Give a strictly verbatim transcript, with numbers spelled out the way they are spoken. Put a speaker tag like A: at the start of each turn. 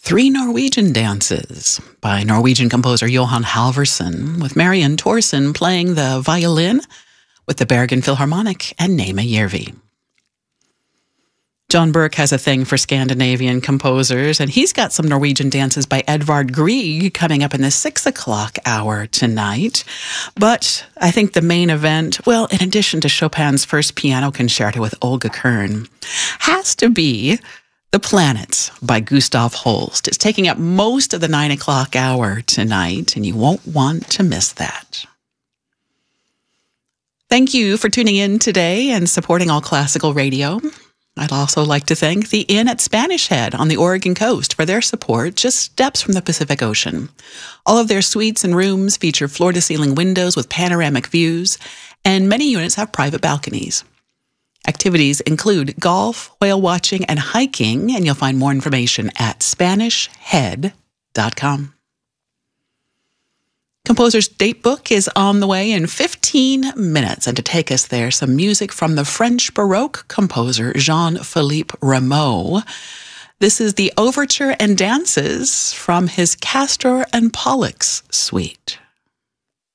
A: Three Norwegian Dances by Norwegian composer Johan Halvorsen, with Marianne Thorsen playing the violin with the Bergen Philharmonic and Nema Järvi. John Burke has a thing for Scandinavian composers, and he's got some Norwegian dances by Edvard Grieg coming up in the six o'clock hour tonight. But I think the main event, well, in addition to Chopin's first piano concerto with Olga Kern, has to be The Planets by Gustav Holst. It's taking up most of the nine o'clock hour tonight, and you won't want to miss that. Thank you for tuning in today and supporting All Classical Radio. I'd also like to thank the Inn at Spanish Head on the Oregon coast for their support, just steps from the Pacific Ocean. All of their suites and rooms feature floor-to-ceiling windows with panoramic views, and many units have private balconies. Activities include golf, whale watching, and hiking, and you'll find more information at spanish head dot com. Composer's date book is on the way in fifteen minutes, and to take us there, some music from the French Baroque composer Jean-Philippe Rameau. This is the Overture and Dances from his Castor and Pollux suite.